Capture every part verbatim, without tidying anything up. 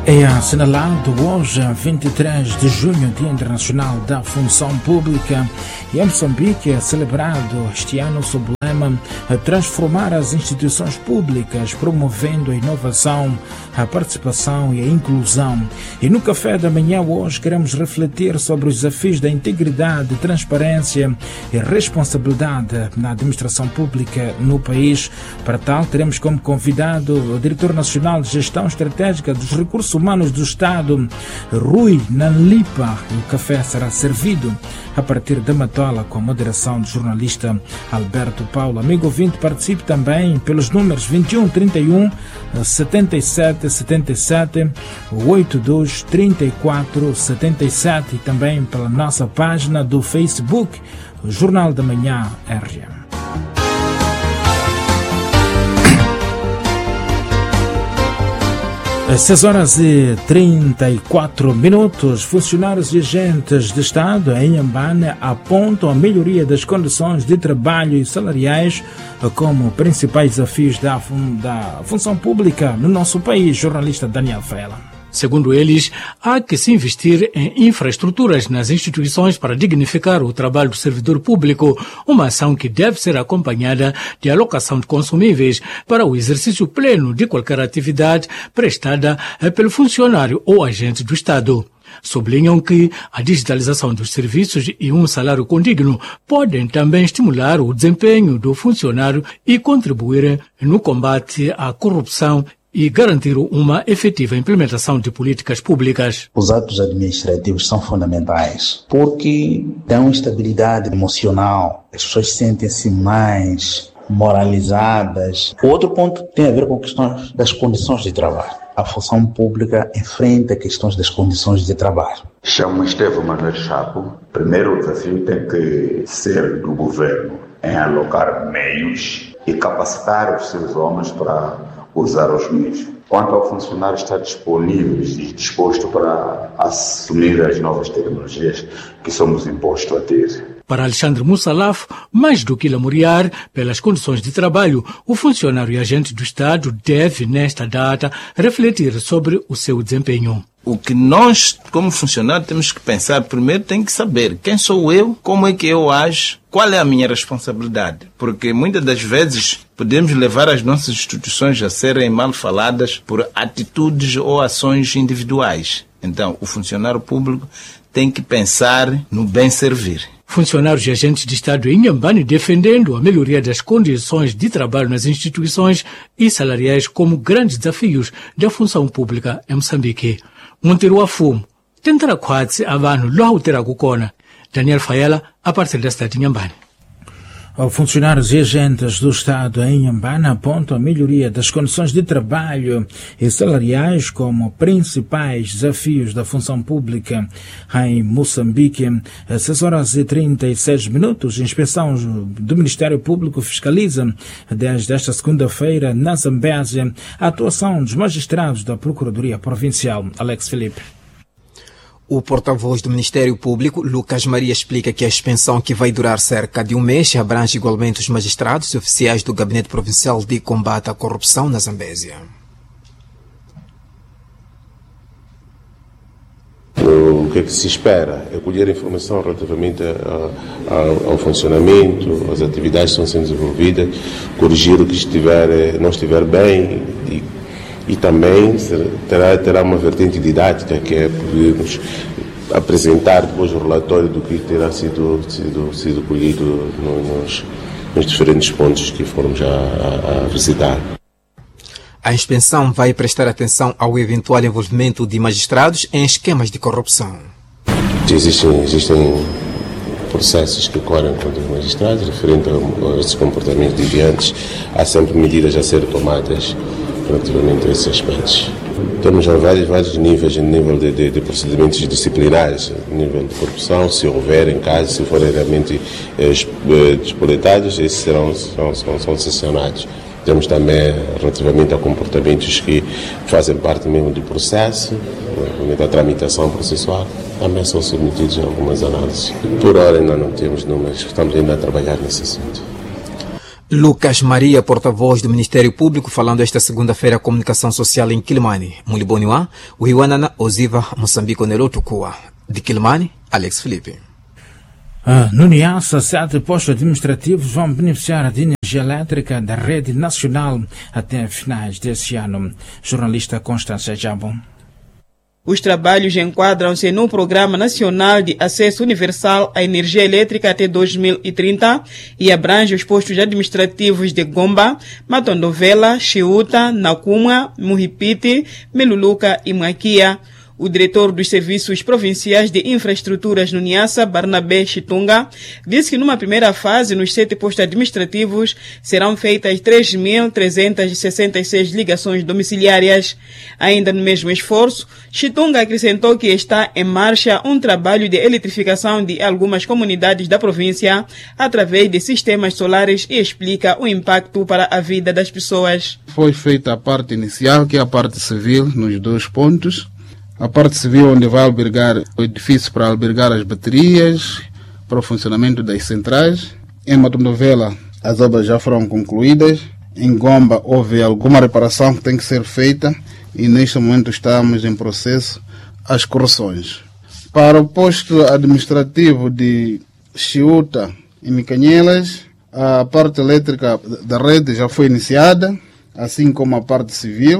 É assinalado hoje, vinte e três de junho, Dia Internacional da Função Pública, e em Moçambique é celebrado este ano sob o lema Transformar as instituições públicas, promovendo a inovação, a participação e a inclusão. E no café da manhã hoje queremos refletir sobre os desafios da integridade, transparência e responsabilidade na administração pública no país. Para tal, teremos como convidado o Diretor Nacional de Gestão Estratégica dos Recursos Humanos do Estado, Rui Nanlipa. O café será servido a partir da Matola com a moderação do jornalista Alberto Paulo. Amigo ouvinte, participe também pelos números vinte e um, trinta e um, setenta e sete, setenta e sete, oitenta e dois, trinta e quatro, setenta e sete e também pela nossa página do Facebook, Jornal da Manhã R M. Às seis horas e trinta e quatro minutos, funcionários e agentes de Estado em Inhambane apontam a melhoria das condições de trabalho e salariais como principais desafios da, fun- da função pública no nosso país. Jornalista Daniel Fela. Segundo eles, há que se investir em infraestruturas nas instituições para dignificar o trabalho do servidor público, uma ação que deve ser acompanhada de alocação de consumíveis para o exercício pleno de qualquer atividade prestada pelo funcionário ou agente do Estado. Sublinham que a digitalização dos serviços e um salário condigno podem também estimular o desempenho do funcionário e contribuir no combate à corrupção e garantir uma efetiva implementação de políticas públicas. Os atos administrativos são fundamentais porque dão estabilidade emocional, as pessoas sentem-se mais moralizadas. O outro ponto tem a ver com questões das condições de trabalho. A função pública enfrenta questões das condições de trabalho. Chamo Estevão Manuel Chapo. Primeiro, o desafio tem que ser do governo em alocar meios e capacitar os seus homens para usar os meios. Quanto ao funcionário estar disponível e disposto para assumir as novas tecnologias que somos impostos a ter. Para Alexandre Mussalaf, mais do que lamuriar pelas condições de trabalho, o funcionário e agente do Estado deve, nesta data, refletir sobre o seu desempenho. O que nós, como funcionários, temos que pensar primeiro, tem que saber quem sou eu, como é que eu ajo, qual é a minha responsabilidade. Porque muitas das vezes podemos levar as nossas instituições a serem mal faladas por atitudes ou ações individuais. Então, o funcionário público tem que pensar no bem servir. Funcionários e agentes de Estado em Inhambane defendendo a melhoria das condições de trabalho nas instituições e salariais como grandes desafios da função pública em Moçambique. Monteiro a fumo, tentará quase a vano logo terá kukona. Daniel Fayela, a partir da cidade de Inhambane. Funcionários e agentes do Estado em Inhambane apontam a melhoria das condições de trabalho e salariais como principais desafios da função pública em Moçambique. Às seis horas e trinta e seis minutos, a inspeção do Ministério Público fiscaliza desde esta segunda-feira na Zambésia a atuação dos magistrados da Procuradoria Provincial. Alex Felipe. O porta-voz do Ministério Público, Lucas Maria, explica que a expensão, que vai durar cerca de um mês, abrange igualmente os magistrados e oficiais do Gabinete Provincial de Combate à Corrupção na Zambésia. O que é que se espera é colher informação relativamente a, a, ao funcionamento, às atividades que estão sendo desenvolvidas, corrigir o que estiver, não estiver bem e E também terá, terá uma vertente didática, que é podermos apresentar depois o relatório do que terá sido, sido, sido colhido nos, nos diferentes pontos que formos a, a, a visitar. A inspeção vai prestar atenção ao eventual envolvimento de magistrados em esquemas de corrupção. Existem, existem processos que ocorrem contra os magistrados referente a esses comportamentos deviantes. Há sempre medidas a ser tomadas relativamente a esses aspectos. Temos já vários, vários níveis, nível de, de, de procedimentos disciplinares, nível de corrupção, se houver em caso, se forem realmente eh, despoletados, esses serão, serão, serão, serão sancionados. Temos também, relativamente a comportamentos que fazem parte mesmo do processo, relativamente à tramitação processual, também são submetidos a algumas análises. Por hora ainda não temos números, estamos ainda a trabalhar nesse assunto. Lucas Maria, porta-voz do Ministério Público, falando esta segunda-feira a comunicação social em Quilimani. Muliboniwa, o Iwanana Oziva, Moçambique, Nelotukua. De Quilimani, Alex Felipe. Uh, no Niassa, sete postos administrativos vão beneficiar de energia elétrica da rede nacional até finais deste ano. Jornalista Constância Jabo. Os trabalhos enquadram-se no Programa Nacional de Acesso Universal à Energia Elétrica até dois mil e trinta e abrange os postos administrativos de Gomba, Matondovela, Chiuta, Nakuma, Muhipiti, Meluluca e Maquia. O diretor dos Serviços Provinciais de Infraestruturas no Niassa, Barnabé Chitunga, disse que numa primeira fase, nos sete postos administrativos, serão feitas três mil trezentas e sessenta e seis ligações domiciliárias. Ainda no mesmo esforço, Chitunga acrescentou que está em marcha um trabalho de eletrificação de algumas comunidades da província através de sistemas solares e explica o impacto para a vida das pessoas. Foi feita a parte inicial, que é a parte civil, nos dois pontos. A parte civil, onde vai albergar o edifício para albergar as baterias, para o funcionamento das centrais. Em Matondovela, as obras já foram concluídas. Em Gomba, houve alguma reparação que tem que ser feita e neste momento estamos em processo as correções. Para o posto administrativo de Chiuta e Micanhelas, a parte elétrica da rede já foi iniciada, assim como a parte civil.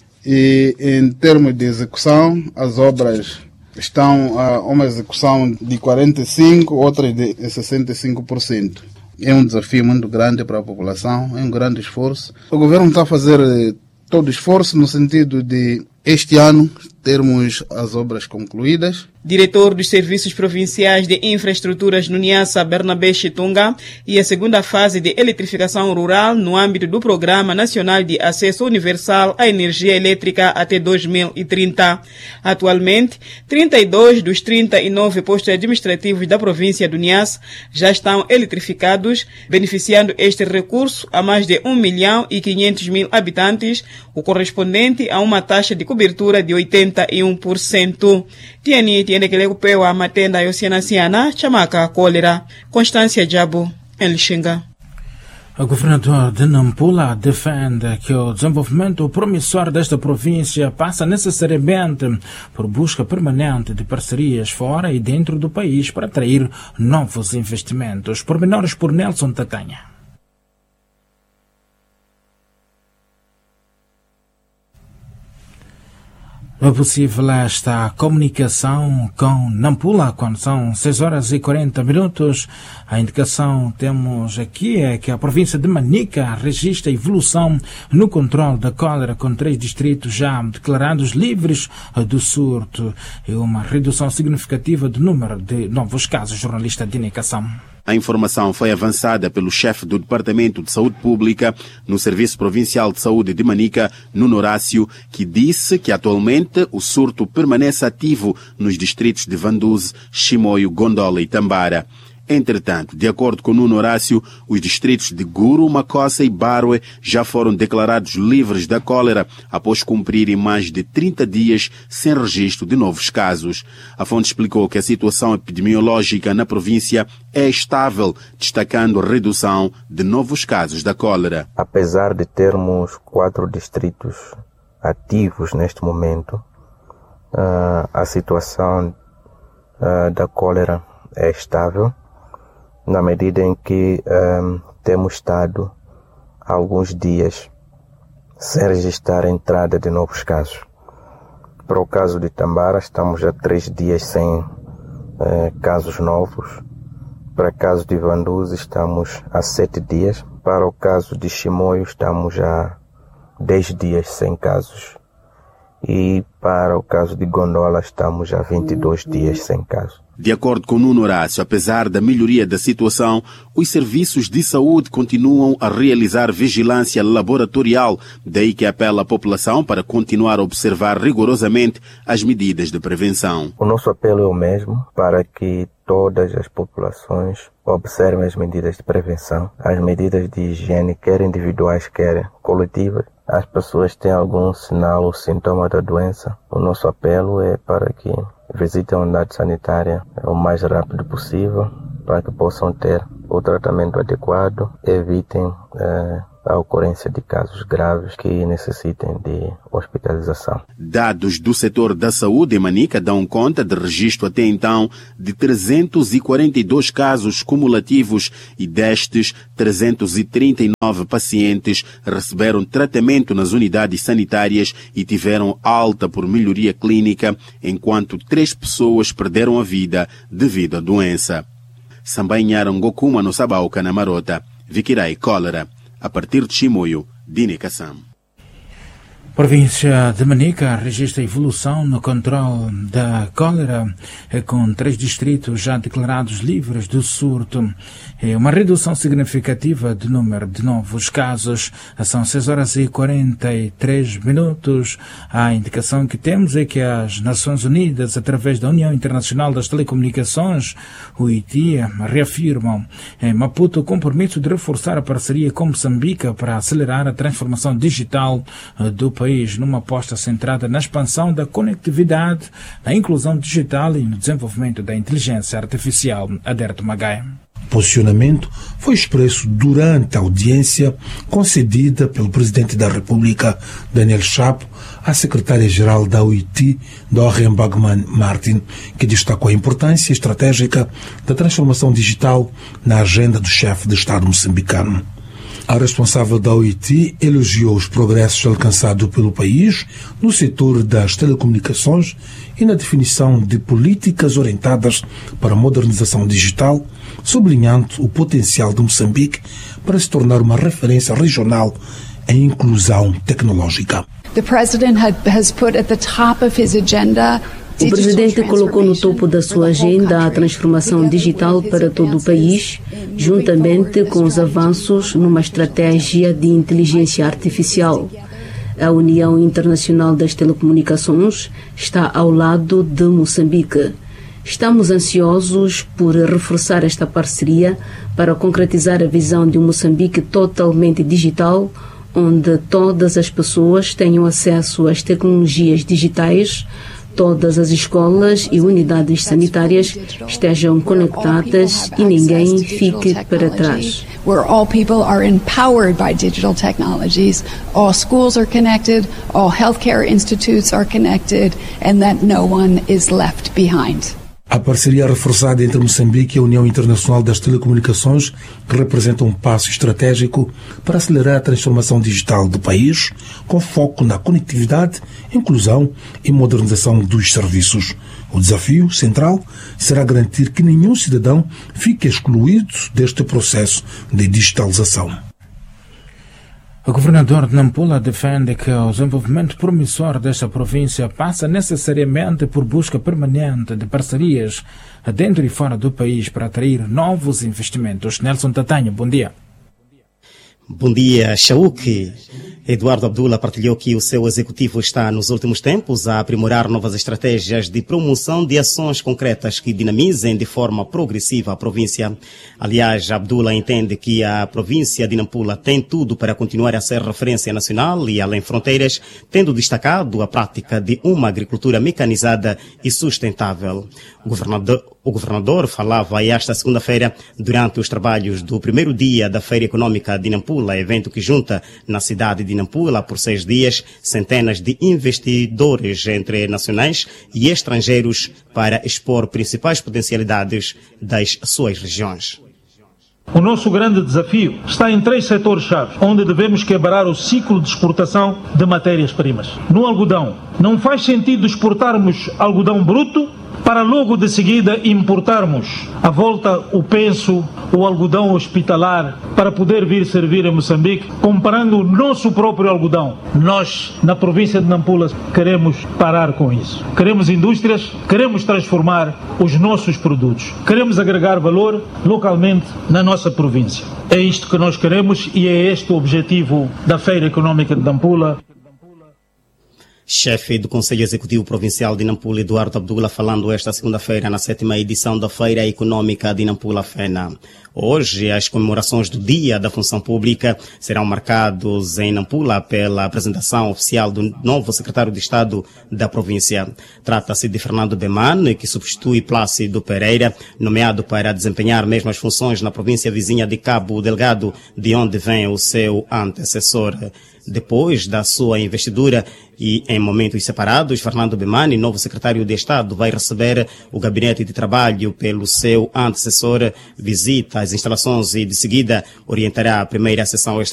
E em termos de execução, as obras estão a uma execução de quarenta e cinco por cento, outras de sessenta e cinco por cento. É um desafio muito grande para a população, é um grande esforço. O governo está a fazer todo esforço no sentido de, este ano, termos as obras concluídas. Diretor dos Serviços Provinciais de Infraestruturas no Niassa, Barnabé Chitunga, e a segunda fase de eletrificação rural no âmbito do Programa Nacional de Acesso Universal à Energia Elétrica até dois mil e trinta. Atualmente, trinta e dois dos trinta e nove postos administrativos da província do Niassa já estão eletrificados, beneficiando este recurso a mais de um milhão e quinhentos mil habitantes, o correspondente a uma taxa de cobertura de oitenta e um por cento. Tiani tiene que kupewa matenda yosianasiana chamaka cólera. Constância Jabo, em Lixinga. O governador de Nampula defende que o desenvolvimento promissor desta província passa necessariamente por busca permanente de parcerias fora e dentro do país para atrair novos investimentos. Pormenores por Nelson Tatanha. É possível esta comunicação com Nampula quando são seis horas e quarenta minutos. A indicação temos aqui é que a província de Manica registra evolução no controle da cólera, com três distritos já declarados livres do surto e uma redução significativa do número de novos casos. Jornalista de indicação. A informação foi avançada pelo chefe do Departamento de Saúde Pública no Serviço Provincial de Saúde de Manica, Nuno Horácio, que disse que atualmente o surto permanece ativo nos distritos de Vanduze, Chimoio, Gondola e Tambara. Entretanto, de acordo com Nuno Horácio, os distritos de Guru, Macossa e Barwe já foram declarados livres da cólera após cumprirem mais de trinta dias sem registro de novos casos. A fonte explicou que a situação epidemiológica na província é estável, destacando a redução de novos casos da cólera. Apesar de termos quatro distritos ativos neste momento, uh, a situação uh, da cólera é estável, na medida em que um, temos estado há alguns dias sem registrar a entrada de novos casos. Para o caso de Tambara, estamos há três dias sem uh, casos novos. Para o caso de Vanduze, estamos há sete dias. Para o caso de Chimoio, estamos há dez dias sem casos. E para o caso de Gondola, estamos há vinte e dois dias sem casos. De acordo com Nuno Horácio, apesar da melhoria da situação, os serviços de saúde continuam a realizar vigilância laboratorial, daí que apela à população para continuar a observar rigorosamente as medidas de prevenção. O nosso apelo é o mesmo, para que todas as populações observem as medidas de prevenção, as medidas de higiene, quer individuais, quer coletivas. As pessoas têm algum sinal ou sintoma da doença, o nosso apelo é para que visitem a unidade sanitária o mais rápido possível para que possam ter o tratamento adequado, evitem eh, a ocorrência de casos graves que necessitem de hospitalização. Dados do setor da saúde em Manica dão conta de registro até então de trezentos e quarenta e dois casos cumulativos e destes, trezentos e trinta e nove pacientes receberam tratamento nas unidades sanitárias e tiveram alta por melhoria clínica, enquanto três pessoas perderam a vida devido à doença. Sambanharam Gokuma no Sabauca, na Marota, Vikirai Cólera. A partir de Chimoio, Dine Kassam. Província de Manica registra evolução no controle da cólera, com três distritos já declarados livres do surto. É uma redução significativa do número de novos casos. São seis horas e quarenta e três minutos. A indicação que temos é que as Nações Unidas, através da União Internacional das Telecomunicações, o I T I, reafirmam em Maputo o compromisso de reforçar a parceria com Moçambique para acelerar a transformação digital do país. país numa aposta centrada na expansão da conectividade, na inclusão digital e no desenvolvimento da inteligência artificial. Aderto Magai. O posicionamento foi expresso durante a audiência concedida pelo Presidente da República, Daniel Chapo, à Secretária-Geral da U I T I, Doreen Bagman Martin, que destacou a importância estratégica da transformação digital na agenda do chefe de Estado moçambicano. A responsável da U I T I elogiou os progressos alcançados pelo país no setor das telecomunicações e na definição de políticas orientadas para a modernização digital, sublinhando o potencial de Moçambique para se tornar uma referência regional em inclusão tecnológica. The president has put at the top of his agenda O presidente colocou no topo da sua agenda a transformação digital para todo o país, juntamente com os avanços numa estratégia de inteligência artificial. A União Internacional das Telecomunicações está ao lado de Moçambique. Estamos ansiosos por reforçar esta parceria para concretizar a visão de um Moçambique totalmente digital, onde todas as pessoas tenham acesso às tecnologias digitais, todas as escolas e unidades sanitárias estejam conectadas e ninguém fique para trás. Where all people are empowered by digital technologies, all schools are connected, all healthcare institutes are connected, and that no one is left behind. A parceria reforçada entre Moçambique e a União Internacional das Telecomunicações representa um passo estratégico para acelerar a transformação digital do país, com foco na conectividade, inclusão e modernização dos serviços. O desafio central será garantir que nenhum cidadão fique excluído deste processo de digitalização. O governador de Nampula defende que o desenvolvimento promissor desta província passa necessariamente por busca permanente de parcerias dentro e fora do país para atrair novos investimentos. Nelson Tatanha, bom dia. Bom dia, Shauk. Eduardo Abdullah partilhou que o seu executivo está, nos últimos tempos, a aprimorar novas estratégias de promoção de ações concretas que dinamizem de forma progressiva a província. Aliás, Abdullah entende que a província de Nampula tem tudo para continuar a ser referência nacional e além fronteiras, tendo destacado a prática de uma agricultura mecanizada e sustentável. O governador, o governador falava esta segunda-feira durante os trabalhos do primeiro dia da Feira Econômica de Nampula, evento que junta na cidade de Nampula por seis dias centenas de investidores entre nacionais e estrangeiros para expor principais potencialidades das suas regiões. O nosso grande desafio está em três setores-chave, onde devemos quebrar o ciclo de exportação de matérias-primas. No algodão, não faz sentido exportarmos algodão bruto para logo de seguida importarmos à volta o penso, o algodão hospitalar, para poder vir servir em Moçambique, comparando o nosso próprio algodão. Nós, na província de Nampula, queremos parar com isso. Queremos indústrias, queremos transformar os nossos produtos. Queremos agregar valor localmente na nossa província. É isto que nós queremos e é este o objetivo da Feira Econômica de Nampula. Chefe do Conselho Executivo Provincial de Nampula, Eduardo Abdullah, falando esta segunda-feira na sétima edição da Feira Econômica de Nampula Fena. Hoje, as comemorações do Dia da Função Pública serão marcados em Nampula pela apresentação oficial do novo secretário de Estado da província. Trata-se de Fernando Beman, que substitui Plácido Pereira, nomeado para desempenhar mesmas funções na província vizinha de Cabo Delgado, de onde vem o seu antecessor. Depois da sua investidura e em momentos separados, Fernando Bemani, novo secretário de Estado, vai receber o gabinete de trabalho pelo seu antecessor, visita as instalações e de seguida orientará a primeira sessão extra